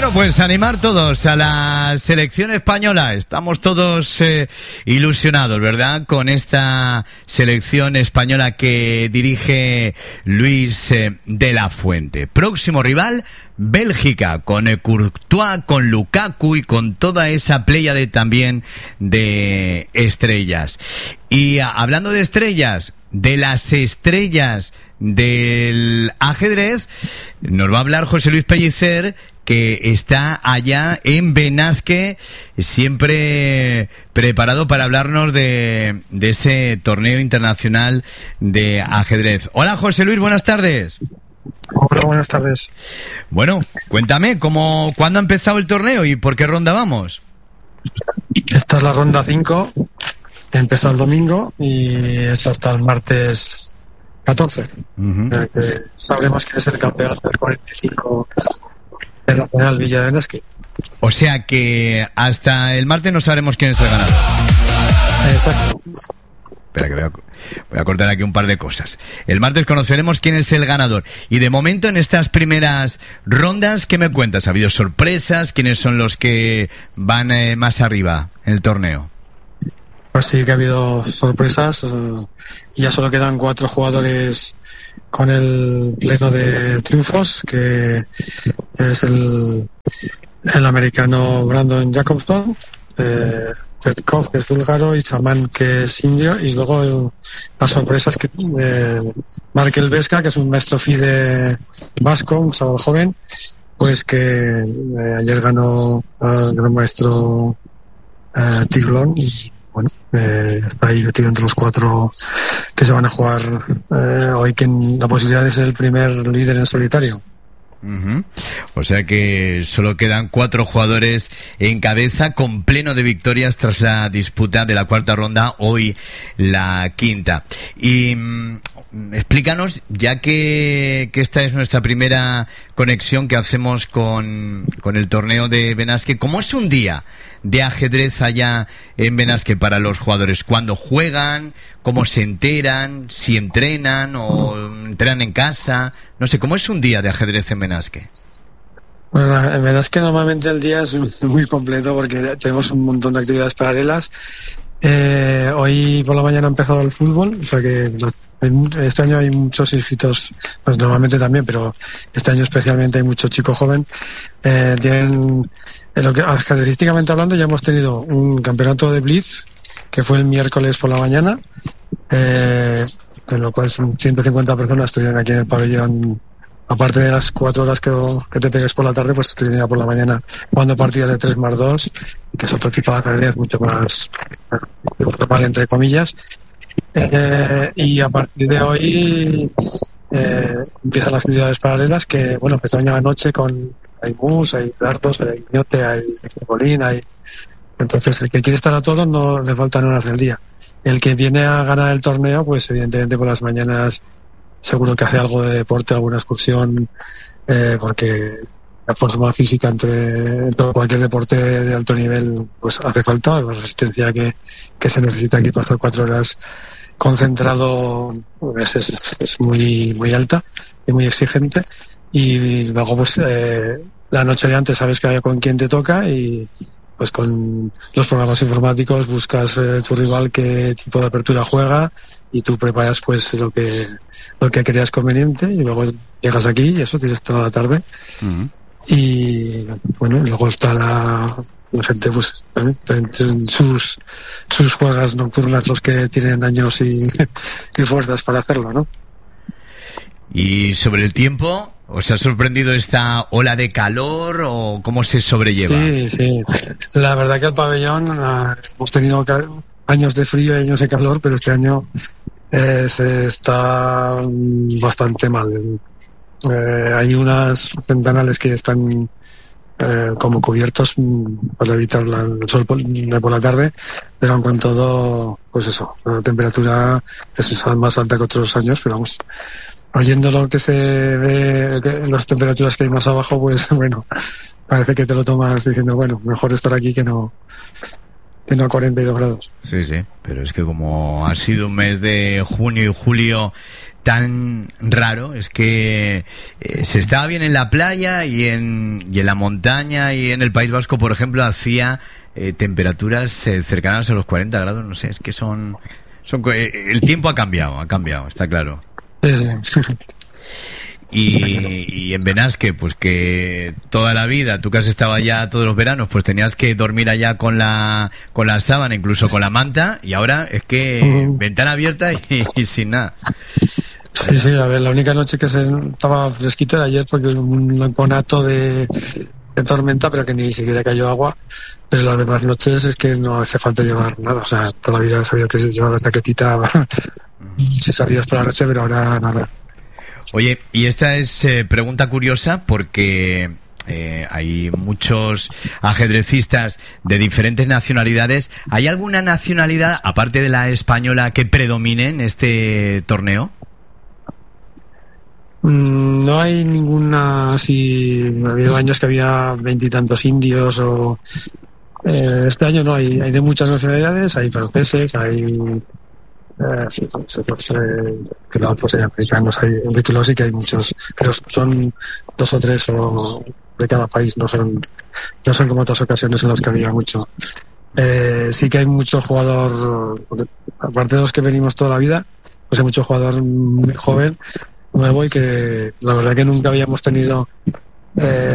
Bueno, pues animar todos a la selección española. Estamos todos ilusionados, ¿verdad? Con esta selección española que dirige Luis de la Fuente. Próximo rival, Bélgica, con Courtois, con Lukaku y con toda esa pléyade también de estrellas. Y hablando de estrellas, de las estrellas del ajedrez, nos va a hablar José Luis Pellicer, que está allá en Benasque, siempre preparado para hablarnos de ese torneo internacional de ajedrez. Hola José Luis, buenas tardes. Hola, buenas tardes. Bueno, cuéntame, ¿cuándo ha empezado el torneo y por qué ronda vamos? Esta es la ronda 5, empezó el domingo y es hasta el martes 14. Sabremos quién es el campeón del 45 del Nacional Villa de Benasque. O sea que hasta el martes no sabremos quién es el ganador. Exacto. Espera que voy a cortar aquí un par de cosas. El martes conoceremos quién es el ganador. Y de momento en estas primeras rondas, ¿qué me cuentas? ¿Ha habido sorpresas? ¿Quiénes son los que van más arriba en el torneo? Pues sí que ha habido sorpresas. Y ya solo quedan 4 jugadores con el pleno de triunfos, que es el americano Brandon Jacobson, Petkov, que es búlgaro, y Chamán, que es indio, y luego las sorpresas que Markel Vesca, que es un maestro FIDE vasco, un chaval joven, pues que ayer ganó al gran maestro Tiglón, y bueno, está ahí metido entre los 4 que se van a jugar hoy, que la posibilidad de ser el primer líder en solitario. O sea que solo quedan 4 jugadores en cabeza, con pleno de victorias tras la disputa de la cuarta ronda, hoy la quinta. Y explícanos, ya que esta es nuestra primera conexión que hacemos con el torneo de Benasque, ¿cómo es un día de ajedrez allá en Benasque para los jugadores? ¿Cuándo juegan? ¿Cómo se enteran? ¿Si entrenan o entrenan en casa? No sé, ¿cómo es un día de ajedrez en Benasque? Bueno, en Benasque normalmente el día es muy completo porque tenemos un montón de actividades paralelas. Hoy por la mañana ha empezado el fútbol, o sea que este año hay muchos inscritos, pues normalmente también, pero este año especialmente hay mucho chico joven. Tienen, lo que ajedrecísticamente hablando, ya hemos tenido un campeonato de Blitz que fue el miércoles por la mañana, con lo cual son 150 personas estuvieron aquí en el pabellón. Aparte de las 4 horas que te pegues por la tarde, pues estuvieron por la mañana jugando partidas de 3+2, que es otro tipo de ajedrez mucho más normal, entre comillas. Y a partir de hoy empiezan las actividades paralelas, que bueno, empezaron anoche hay mus, hay dardos, hay ñote, hay bolín, entonces el que quiere estar a todos no le faltan horas del día. El que viene a ganar el torneo, pues evidentemente por las mañanas seguro que hace algo de deporte, alguna excursión, porque la forma física entre cualquier deporte de alto nivel pues hace falta, la resistencia que se necesita aquí para estar 4 horas concentrado pues es muy, muy alta y muy exigente. Y luego pues la noche de antes sabes que con quién te toca, y pues con los programas informáticos buscas tu rival, qué tipo de apertura juega, y tú preparas pues lo que creas conveniente, y luego llegas aquí y eso tienes toda la tarde. Y bueno, luego está la gente pues en sus juegas nocturnas, los que tienen años y fuerzas para hacerlo, ¿no? Y sobre el tiempo, ¿os ha sorprendido esta ola de calor o cómo se sobrelleva? Sí. La verdad que el pabellón hemos tenido años de frío y años de calor, pero este año se está bastante mal. Hay unas ventanales que están como cubiertos para evitar el sol por la tarde, pero aun con todo, pues eso, la temperatura es más alta que otros años, pero vamos, oyendo lo que se ve, las temperaturas que hay más abajo, pues bueno, parece que te lo tomas diciendo, bueno, mejor estar aquí que no a 42 grados. Sí, pero es que como ha sido un mes de junio y julio tan raro es que se estaba bien en la playa y en la montaña, y en el País Vasco, por ejemplo, hacía temperaturas cercanas a los 40 grados, no sé, es que el tiempo ha cambiado, está claro. Sí. Y en Benasque, pues que toda la vida, tú que has estado allá todos los veranos, pues tenías que dormir allá con la sábana, incluso con la manta, y ahora es que ventana abierta y sin nada. Sí, a ver, la única noche que estaba fresquito era ayer, porque un conato de tormenta, pero que ni siquiera cayó agua. Pero las demás noches es que no hace falta llevar nada, o sea, toda la vida he sabido que se llevaba la chaquetita si salías por la noche, pero ahora nada. Oye, y esta es pregunta curiosa porque hay muchos ajedrecistas de diferentes nacionalidades. ¿Hay alguna nacionalidad, aparte de la española, que predomine en este torneo? No hay ninguna así. Ha habido años que había 20 y tantos indios o... este año no, hay de muchas nacionalidades, hay franceses, hay... pues hay americanos, hay sí que hay muchos, pero son 2 o 3 o de cada país, no son como otras ocasiones en las que había mucho. Sí que hay mucho jugador, aparte de los que venimos toda la vida, pues hay mucho jugador muy joven, nuevo, y que la verdad que nunca habíamos tenido